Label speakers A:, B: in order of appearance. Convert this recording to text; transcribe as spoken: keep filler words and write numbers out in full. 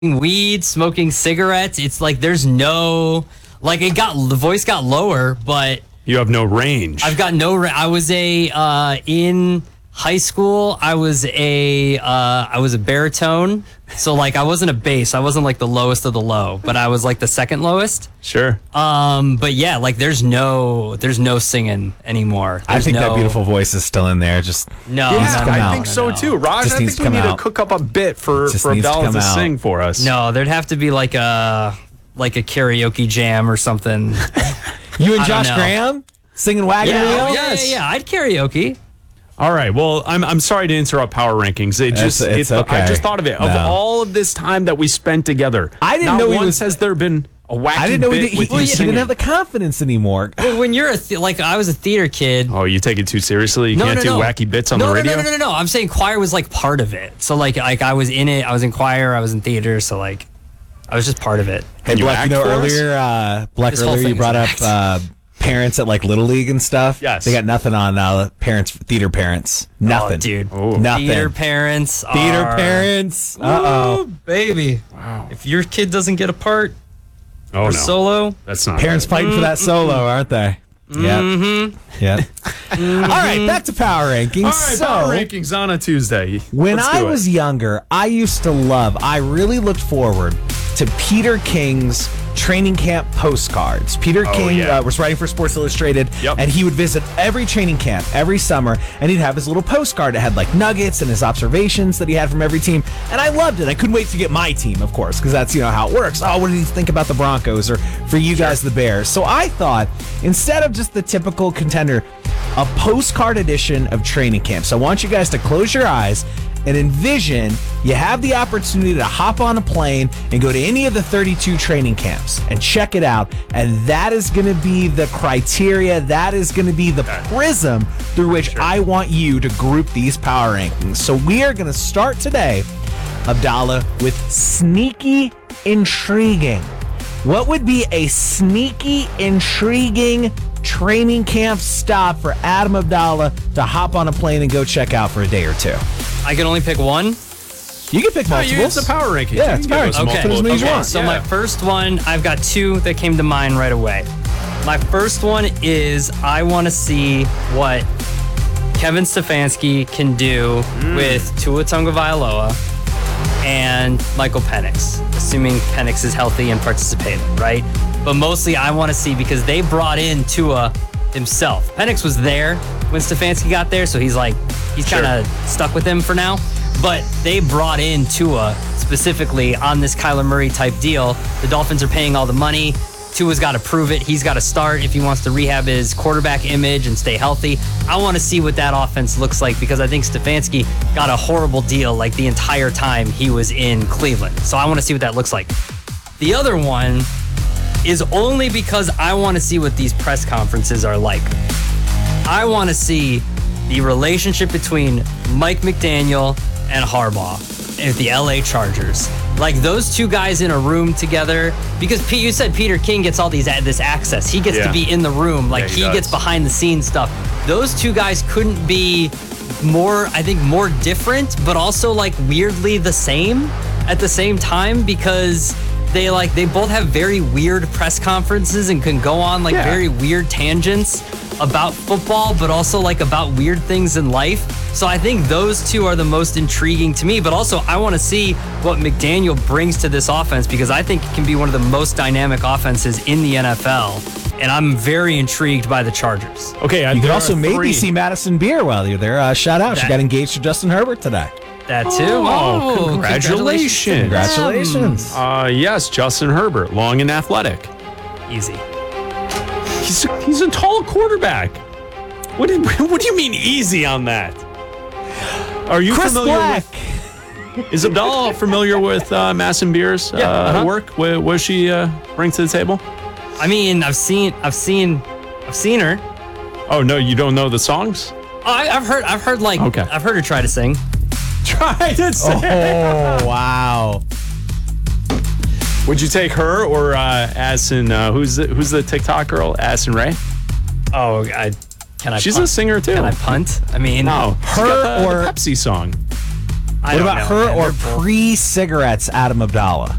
A: weed, smoking cigarettes. It's like there's no, like it got, the voice got lower, but
B: you have no range.
A: I've got no, I was a, uh, in high school, I was a, uh, I was a baritone. So like I wasn't a bass. I wasn't like the lowest of the low, but I was like the second lowest.
B: Sure.
A: Um, but yeah, like there's no, there's no singing anymore. There's
C: I think
A: no,
C: that beautiful voice is still in there. Just
A: no,
B: Yeah,
A: no, no,
B: I
A: no,
B: think
A: no,
B: so
A: no.
B: too. Raj,
C: Just
B: I
C: needs
B: think
C: to
B: we
C: come
B: need
C: out.
B: to cook up a bit for,
C: Just
B: for
C: needs to
B: Abdallah
C: come
B: to,
C: out.
B: sing for us.
A: No, there'd have to be like a, like a karaoke jam or something.
C: you and
A: I don't
C: Josh
A: know.
C: Graham singing Wagon
A: Yeah,
C: Wheel.
A: oh, yeah,
B: Yes.
A: yeah, yeah, I'd karaoke.
B: All right. Well, I'm I'm sorry to interrupt power rankings. It just
C: It's- it's
B: it-
C: okay.
B: I just thought of it. Of
C: No.
B: all of this time that we spent together,
C: I didn't
B: not
C: know he
B: once
C: was-
B: has there been a wacky
C: I didn't know
B: bit
C: he, did, he,
B: with you
C: he didn't
B: singing.
C: have the confidence anymore.
A: Well, when you're a th- like I was a theater kid.
B: Oh, you take it too seriously. You
A: No,
B: can't
A: no,
B: do
A: no.
B: wacky bits on
A: no,
B: the
A: no,
B: radio.
A: No, no, no, no, no. I'm saying choir was like part of it. So like, like I was in it. I was in choir. I was in theater. So like, I was just part of it.
C: Hey,
B: Can you
C: Black, you
B: act
C: know,
B: for us?
C: earlier, uh, Black,
A: This whole
C: earlier you
A: thing is
C: brought
A: an
C: up
A: act.
C: uh, parents at like Little League and stuff.
B: Yes.
C: They got nothing on uh, parents, theater parents. Nothing.
A: Oh, dude.
B: Oh.
C: Nothing.
A: Theater parents.
C: Theater
A: are,
C: parents. Uh
A: Oh,
C: oh.
A: baby. Wow. If your kid doesn't get a part
B: Oh
A: or
B: no,
A: solo,
B: that's not
C: Parents
B: right.
C: fighting for that solo, aren't they? Yeah. Mm-hmm. Yeah. All right, back to power rankings.
B: All right,
C: so,
B: power rankings on a Tuesday.
C: when
B: Let's
C: I
B: do it.
C: was younger, I used to love, I really looked forward to Peter King's training camp postcards. Peter
B: Oh,
C: King
B: yeah.
C: uh, was writing for Sports Illustrated,
B: Yep.
C: and he would visit every training camp every summer, and he'd have his little postcard that had like nuggets and his observations that he had from every team, and I loved it. I couldn't wait to get my team, of course, because that's, you know, how it works. Oh, what did he think about the Broncos, or for you guys, the Bears? So I thought, instead of just the typical contender, a postcard edition of training camp. So I want you guys to close your eyes and envision you have the opportunity to hop on a plane and go to any of the thirty-two training camps and check it out. And that is going to be the criteria. That is going to be the prism through which I want you to group these power rankings. So we are going to start today, Abdallah, with sneaky intriguing. What would be a sneaky, intriguing training camp stop for Adam Abdallah to hop on a plane and go check out for a day or two?
A: I can only pick one.
C: You can pick
B: Oh,
C: multiples.
B: you, it's a power ranking.
C: Yeah,
B: You
C: it's
B: can
C: power
B: give us
C: ranking.
A: Okay.
C: Multiple as many as you
A: okay.
C: want.
A: So
B: Yeah.
A: my first one, I've got two that came to mind right away. My first one is I want to see what Kevin Stefanski can do
B: Mm.
A: with Tua Tagovailoa and Michael Penix, assuming Penix is healthy and participating, right? But mostly I want to see, because they brought in Tua himself. Penix was there when Stefanski got there, so he's like, he's
B: Sure.
A: kind of stuck with him for now. But they brought in Tua specifically on this Kyler Murray type deal. The Dolphins are paying all the money. Tua's got to prove it. He's got to start if he wants to rehab his quarterback image and stay healthy. I want to see what that offense looks like, because I think Stefanski got a horrible deal like the entire time he was in Cleveland. So I want to see what that looks like. The other one is only because I want to see what these press conferences are like. I want to see the relationship between Mike McDaniel and Harbaugh at the L A Chargers. Like those two guys in a room together, because Pete, you said Peter King gets all these this access. He gets
B: Yeah.
A: to be in the room. Like
B: Yeah, he
A: he,
B: does.
A: gets behind the scenes stuff. Those two guys couldn't be more, I think, more different, but also like weirdly the same at the same time, because they like they both have very weird press conferences and can go on like
B: Yeah.
A: very weird tangents about football, but also like about weird things in life. So I think those two are the most intriguing to me, but also I want to see what McDaniel brings to this offense, because I think it can be one of the most dynamic offenses in the N F L. And I'm very intrigued by the Chargers.
B: Okay, uh,
C: You could
B: there
C: also
B: are
C: maybe
B: three.
C: see Madison Beer while you're there. Uh, shout out. She
A: That-
C: got engaged to Justin Herbert today.
A: That too.
B: Oh, congratulations.
C: Congratulations.
B: Uh, yes, Justin Herbert, long and athletic.
A: Easy.
B: He's a, he's a tall quarterback. What do, what do you mean easy on that? Are you
C: Chris
B: familiar
C: Black.
B: with? Is Abdallah familiar with uh, Masson Beer's uh,
A: Yeah, uh-huh.
B: work? What, what she uh, bring to the table?
A: I mean, I've seen, I've seen, I've seen her.
B: Oh no, you don't know the songs?
A: Oh, I, I've heard, I've heard like,
B: Okay.
A: I've heard her try to sing.
B: Try to say.
C: Oh, wow.
B: Would you take her or uh, Addison? Uh, who's the, who's the TikTok girl? Addison Ray.
A: Oh, I can I?
B: She's
A: punt?
B: a singer too.
A: Can I punt? I mean,
B: No,
C: Her
B: her
C: or-
B: or Pepsi song.
A: I
C: What
A: don't
C: about
A: know,
C: her
A: man.
C: or
A: They're both-
C: pre-cigarettes Adam Abdallah?